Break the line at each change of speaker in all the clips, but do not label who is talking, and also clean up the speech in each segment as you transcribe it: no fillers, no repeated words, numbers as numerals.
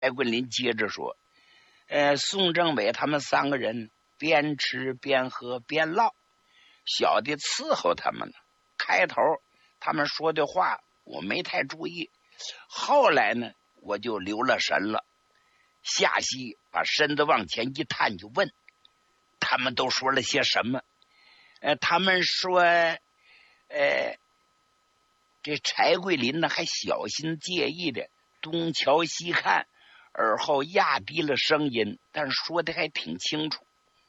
柴桂林接着说：“宋政委他们3个人边吃边喝边唠，小的伺候他们呢。开头他们说的话我没太注意，后来呢我就留了神了。”夏曦把身子往前一探，就问：“他们都说了些什么？”他们说，这柴桂林呢还小心介意的东瞧西看，而后压低了声音，但说的还挺清楚。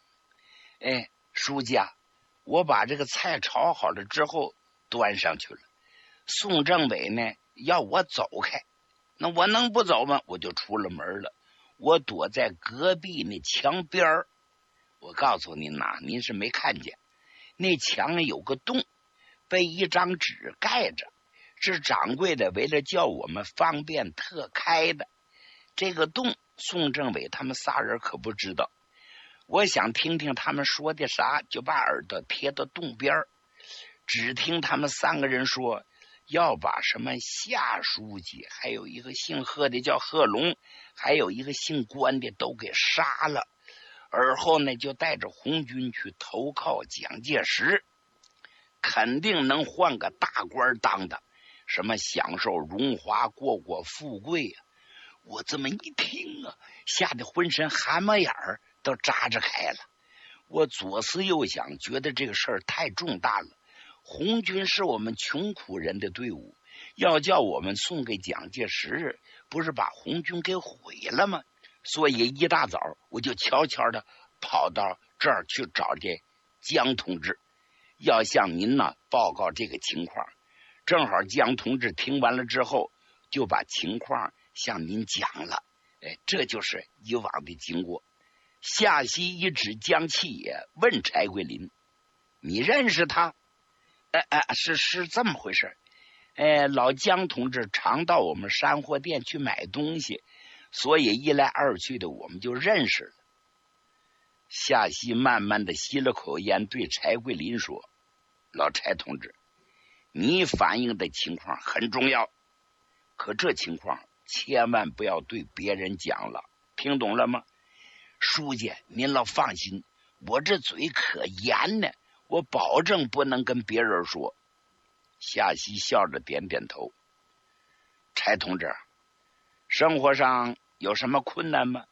书记啊，我把这个菜炒好了之后端上去了。宋政委呢要我走开，那我能不走吗？我就出了门了。我躲在隔壁那墙边儿。我告诉您呐，您是没看见，那墙有个洞，被一张纸盖着，是掌柜的为了叫我们方便特开的。这个洞宋政委他们仨人可不知道。我想听听他们说的啥，就把耳朵贴到洞边儿。只听他们3个人说要把什么夏书记，还有一个姓贺的叫贺龙，还有一个姓关的都给杀了。而后呢就带着红军去投靠蒋介石，肯定能换个大官当的，什么享受荣华过富贵呀。我这么一听啊，吓得浑身汗毛眼儿都扎着开了。我左思右想，觉得这个事儿太重大了。红军是我们穷苦人的队伍，要叫我们送给蒋介石，不是把红军给毁了吗？所以一大早我就悄悄的跑到这儿去找这江同志，要向您呢报告这个情况。正好江同志听完了之后，就把情况向您讲了。这就是以往的经过。夏曦一指江启野，问柴桂林：“你认识他？”是这么回事。老江同志常到我们山货店去买东西，所以一来二去的我们就认识了。夏曦慢慢的吸了口烟，对柴桂林说：“老柴同志，你反映的情况很重要，可这情况千万不要对别人讲了，听懂了吗？”书记您老放心，我这嘴可严呢，我保证不能跟别人说。夏曦笑着点点头。柴同志，生活上有什么困难吗？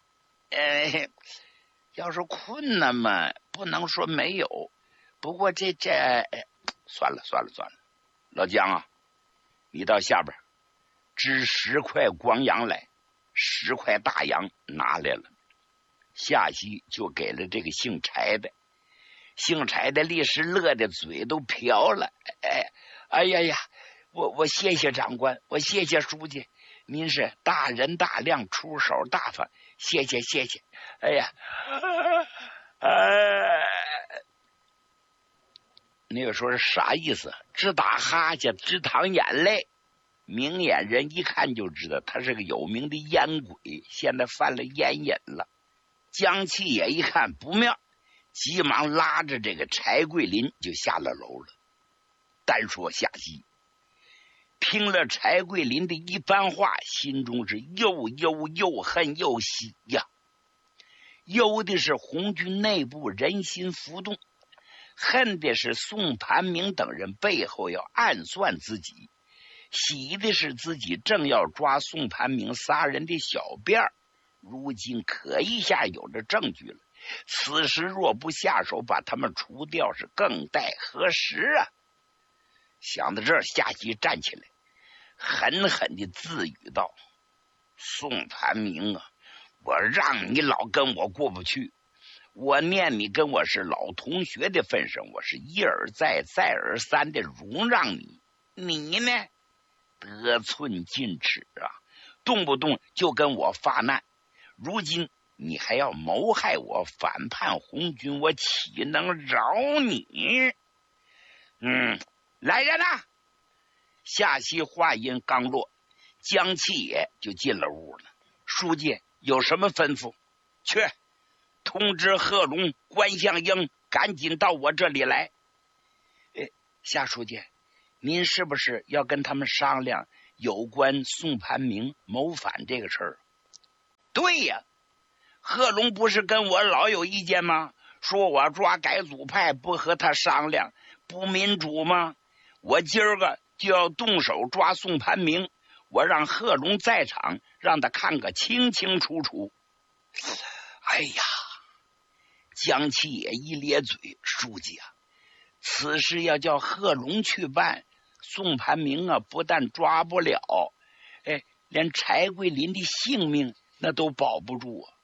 要说困难嘛，不能说没有，不过算了，老姜啊，你到下边支10块光洋来，10块大洋拿来了。夏曦就给了这个姓柴的。姓柴的立时乐的嘴都瓢了。哎呀，我谢谢长官，我谢谢书记，您是大人大量，出手大方，谢谢。哎呀，那个说是啥意思？直打哈欠，直淌眼泪。明眼人一看就知道他是个有名的烟鬼，现在犯了烟瘾了。江启野一看不妙，急忙拉着这个柴桂林就下了楼了。单说夏曦听了柴桂林的一番话，心中是又忧又恨又喜呀。忧的是红军内部人心浮动，恨的是宋盘明等人背后要暗算自己，喜的是自己正要抓宋盘明仨人的小辫，如今可一下有了证据了，此时若不下手把他们除掉，是更待何时啊？想到这儿，夏曦站起来，狠狠地自语道：“宋盘明啊，我让你老跟我过不去，我念你跟我是老同学的份上，我是一而再再而三的容让你，你呢得寸进尺啊，动不动就跟我发难，如今你还要谋害我，反叛红军，我岂能饶你？来人啊！”夏曦话音刚落，江启野就进了屋了。书记有什么吩咐？去通知贺龙、关向英赶紧到我这里来。夏书记，您是不是要跟他们商量有关宋盘明谋反这个事儿？ 对呀，贺龙不是跟我老有意见吗？说我抓改组派不和他商量，不民主吗？我今儿个就要动手抓宋盘明，我让贺龙在场，让他看个清清楚楚。哎呀，江七也一咧嘴，书记啊，此事要叫贺龙去办，宋盘明啊不但抓不了，连柴桂林的性命那都保不住啊。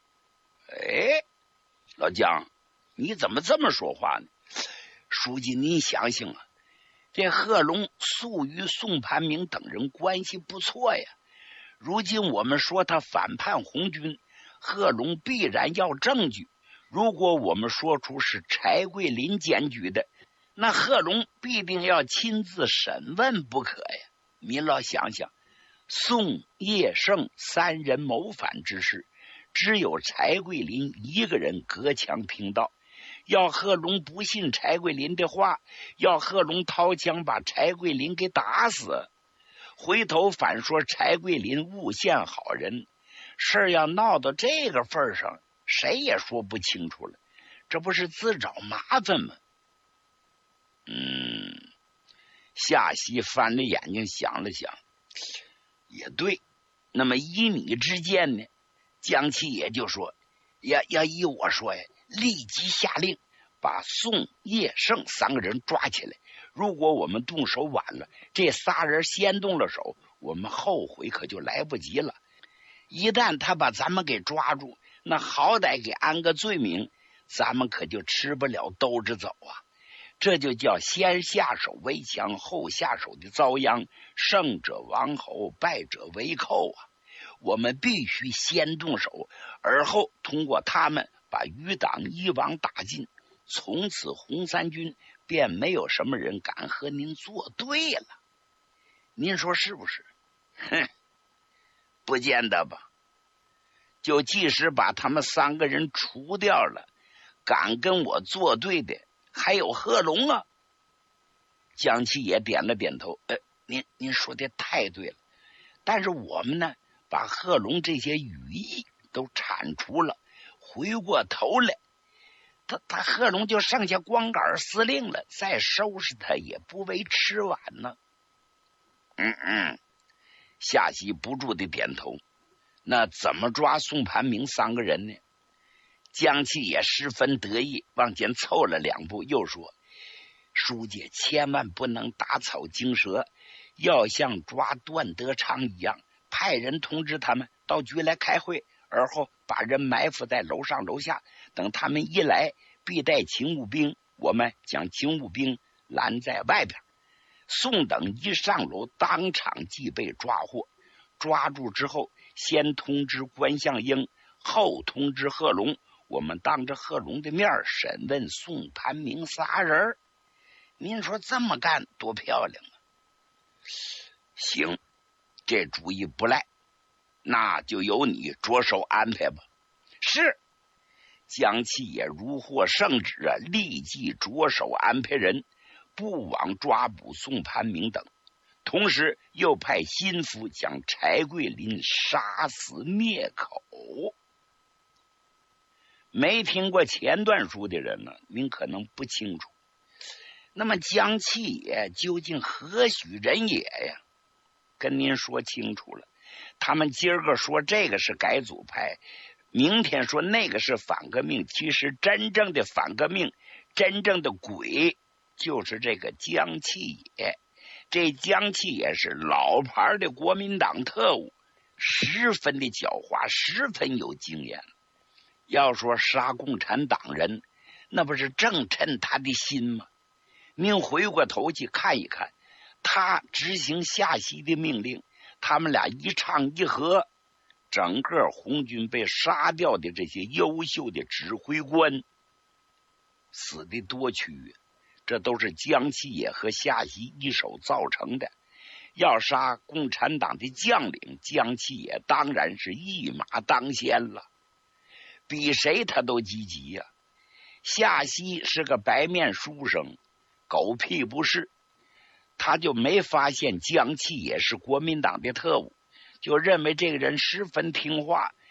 老姜，你怎么这么说话呢？书记您想想啊，这贺龙素与宋盘明等人关系不错呀，如今我们说他反叛红军，贺龙必然要证据，如果我们说出是柴桂林检举的，那贺龙必定要亲自审问不可呀。您老想想，宋叶盛三人谋反之事，只有柴桂林一个人隔墙拼道，要贺龙不信柴桂林的话，要贺龙掏枪把柴桂林给打死，回头反说柴桂林诬陷好人，事儿要闹到这个份上，谁也说不清楚了，这不是自找麻烦吗？夏曦翻着眼睛想了想，也对。那么依你之见呢？江七也就说，要依我说呀，立即下令把宋叶盛三个人抓起来。如果我们动手晚了，这仨人先动了手，我们后悔可就来不及了。一旦他把咱们给抓住，那好歹给安个罪名，咱们可就吃不了兜着走啊。这就叫先下手为强，后下手的遭殃，胜者王侯，败者为寇啊！我们必须先动手，而后通过他们把余党一网打尽，从此红三军便没有什么人敢和您作对了。您说是不是？不见得吧。就即使把他们三个人除掉了，敢跟我作对的还有贺龙啊。江七也点了点头，您说的太对了，但是我们呢，把贺龙这些羽翼都铲除了，回过头来，他贺龙就剩下光杆司令了，再收拾他也不为迟晚呢。夏曦不住的点头。那怎么抓宋盘明三个人呢？江七也十分得意，往前凑了两步，又说：书记千万不能打草惊蛇，要像抓段德昌一样，派人通知他们到局来开会，而后把人埋伏在楼上楼下，等他们一来，必带勤务兵，我们将勤务兵拦在外边。宋等一上楼，当场即被抓获。抓住之后，先通知关向英，后通知贺龙，我们当着贺龙的面审问宋盘明仨人。您说这么干多漂亮啊！行，这主意不赖，那就由你着手安排吧。是。江七也如获圣旨啊，立即着手安排人，不枉抓捕宋盘明等，同时又派心腹将柴桂林杀死灭口。没听过前段书的人呢，您可能不清楚。那么江七也究竟何许人也呀？跟您说清楚了，他们今儿个说这个是改组派，明天说那个是反革命，其实真正的反革命，真正的鬼就是这个江七也。这江七也是老牌的国民党特务，十分的狡猾，十分有经验。要说杀共产党人，那不是正趁他的心吗？您回过头去看一看，他执行夏曦的命令，他们俩一唱一和，整个红军被杀掉的这些优秀的指挥官死的多屈，这都是江七也和夏曦一手造成的。要杀共产党的将领，江七也当然是一马当先了，比谁他都积极呀。夏曦是个白面书生，狗屁不是，他就没发现江七也是国民党的特务，就认为这个人十分听话，